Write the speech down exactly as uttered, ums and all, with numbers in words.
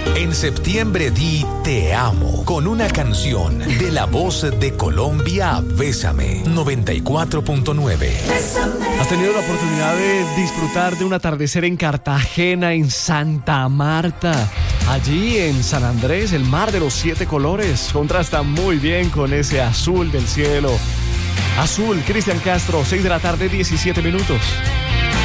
En septiembre di Te amo con una canción de La Voz de Colombia, Bésame, noventa y cuatro punto nueve. ¿Has tenido la oportunidad de disfrutar de un atardecer en Cartagena, en Santa Marta? Allí en San Andrés, el mar de los siete colores contrasta muy bien con ese azul del cielo. Azul, Cristian Castro, seis de la tarde, diecisiete minutos.